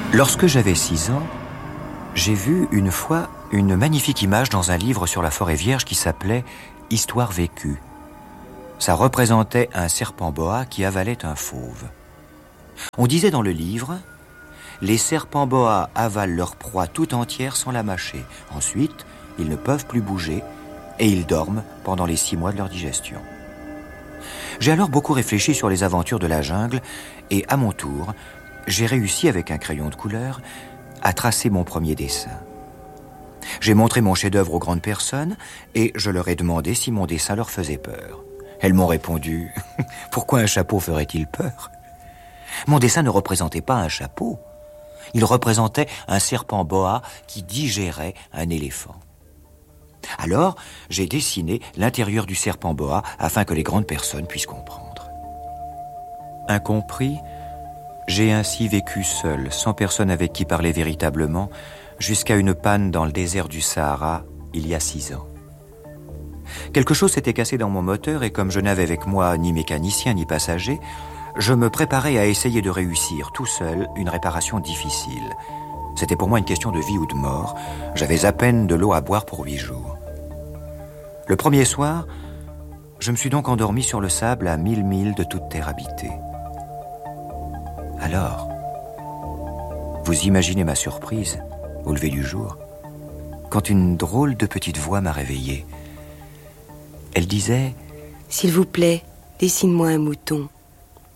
Lorsque j'avais 6 ans, j'ai vu une fois une magnifique image dans un livre sur la forêt vierge qui s'appelait « Histoire vécue ». Ça représentait un serpent boa qui avalait un fauve. On disait dans le livre « Les serpents boa avalent leur proie tout entière sans la mâcher. Ensuite, ils ne peuvent plus bouger et ils dorment pendant les 6 mois de leur digestion. » J'ai alors beaucoup réfléchi sur les aventures de la jungle et, à mon tour, j'ai réussi avec un crayon de couleur à tracer mon premier dessin. J'ai montré mon chef-d'œuvre aux grandes personnes et je leur ai demandé si mon dessin leur faisait peur. Elles m'ont répondu « Pourquoi un chapeau ferait-il peur ?» Mon dessin ne représentait pas un chapeau. Il représentait un serpent boa qui digérait un éléphant. Alors, j'ai dessiné l'intérieur du serpent boa afin que les grandes personnes puissent comprendre. Incompris, j'ai ainsi vécu seul, sans personne avec qui parler véritablement, jusqu'à une panne dans le désert du Sahara, il y a 6 ans. Quelque chose s'était cassé dans mon moteur et comme je n'avais avec moi ni mécanicien ni passager, je me préparais à essayer de réussir tout seul une réparation difficile. C'était pour moi une question de vie ou de mort. J'avais à peine de l'eau à boire pour 8 jours. Le premier soir, je me suis donc endormi sur le sable à 1000 milles de toute terre habitée. Alors, vous imaginez ma surprise, au lever du jour, quand une drôle de petite voix m'a réveillé. Elle disait « S'il vous plaît, dessine-moi un mouton. » Hein ?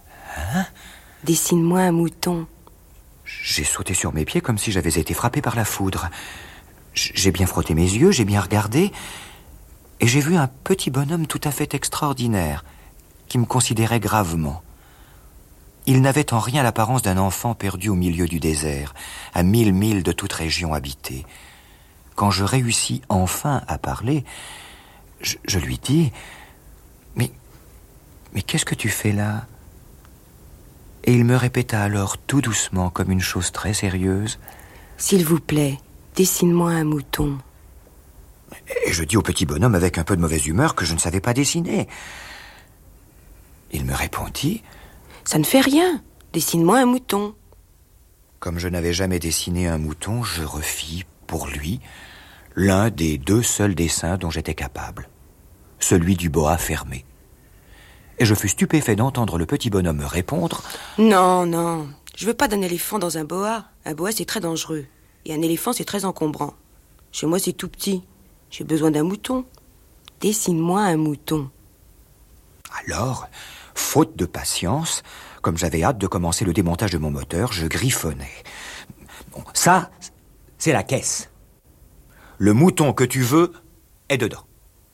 Dessine-moi un mouton. J'ai sauté sur mes pieds comme si j'avais été frappé par la foudre. J'ai bien frotté mes yeux, j'ai bien regardé, et j'ai vu un petit bonhomme tout à fait extraordinaire, qui me considérait gravement. Il n'avait en rien l'apparence d'un enfant perdu au milieu du désert, à 1000 milles de toute région habitée. Quand je réussis enfin à parler, je lui dis « Mais qu'est-ce que tu fais là ?» Et il me répéta alors tout doucement, comme une chose très sérieuse « S'il vous plaît, dessine-moi un mouton. » Et je dis au petit bonhomme avec un peu de mauvaise humeur que je ne savais pas dessiner. Il me répondit « Ça ne fait rien, dessine-moi un mouton. » Comme je n'avais jamais dessiné un mouton, je refis, pour lui, l'un des 2 seuls dessins dont j'étais capable, celui du boa fermé. Et je fus stupéfait d'entendre le petit bonhomme me répondre « Non, non, je veux pas d'un éléphant dans un boa. Un boa, c'est très dangereux. Et un éléphant, c'est très encombrant. Chez moi, c'est tout petit. J'ai besoin d'un mouton. Dessine-moi un mouton. » Alors, faute de patience, comme j'avais hâte de commencer le démontage de mon moteur, je griffonnais. Bon, ça, c'est la caisse. Le mouton que tu veux est dedans.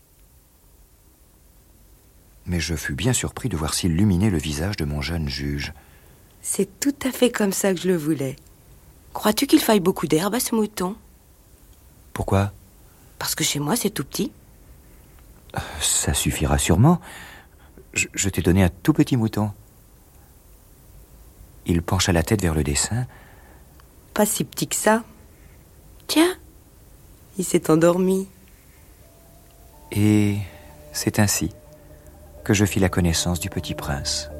Mais je fus bien surpris de voir s'illuminer le visage de mon jeune juge. C'est tout à fait comme ça que je le voulais. Crois-tu qu'il faille beaucoup d'herbe à ce mouton ? Pourquoi ? Parce que chez moi, c'est tout petit. Ça suffira sûrement. Je t'ai donné un tout petit mouton. Il pencha la tête vers le dessin. Pas si petit que ça. Tiens, il s'est endormi. Et c'est ainsi que je fis la connaissance du petit prince.